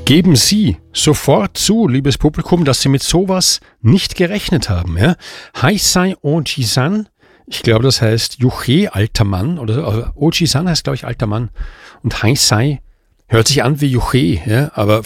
Geben Sie sofort zu, liebes Publikum, dass Sie mit sowas nicht gerechnet haben. Ja? Haisai Oji-san, ich glaube, das heißt Juche, alter Mann, oder Oji-san heißt, glaube ich, alter Mann. Und Haisai hört sich an wie Juche, ja? Aber